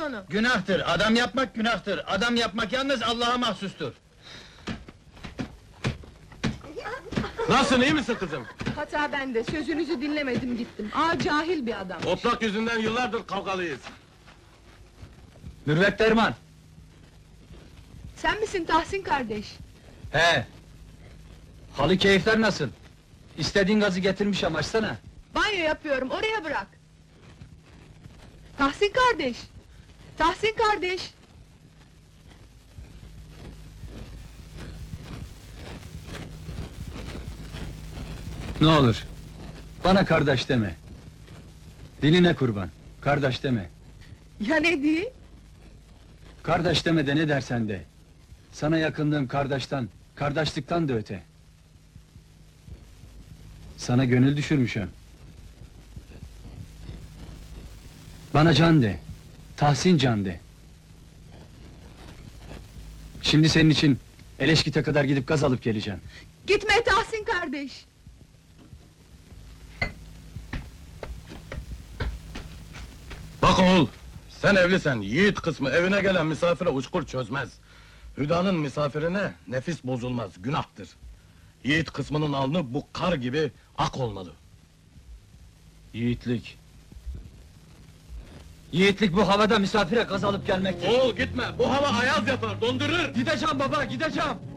onu! Günahtır, adam yapmak günahtır. Adam yapmak yalnız Allah'a mahsustur. Nasılsın, iyi misin kızım? Hata bende, sözünüzü dinlemedim gittim. Cahil bir adam. Otlak yüzünden yıllardır kavgalıyız. Mürvet Derman! Sen misin Tahsin kardeş? He! Halı keyifler nasıl? İstediğin gazı getirmişim, açsana! Banyo yapıyorum, oraya bırak! Tahsin kardeş! Tahsin kardeş! Ne olur, bana kardeş deme! Diline kurban, kardeş deme! Ya ne diyeyim? Kardeş deme de ne dersen de! Sana yakınlığım kardeşten, kardeşlikten de öte! Sana gönül düşürmüşüm! Bana can de, Tahsin can de! Şimdi senin için Eleşkit'e kadar gidip gaz alıp geleceğim. Gitme Tahsin kardeş! Bak oğul, sen evlisen, yiğit kısmı evine gelen misafire uçkur çözmez. Hüdanın misafirine nefis bozulmaz, günahtır. Yiğit kısmının alnı bu kar gibi ak olmalı. Yiğitlik! Yiğitlik bu havada misafire gaz alıp gelmektir! Oğul gitme, bu hava ayaz yapar, dondurur! Gideceğim baba, gideceğim!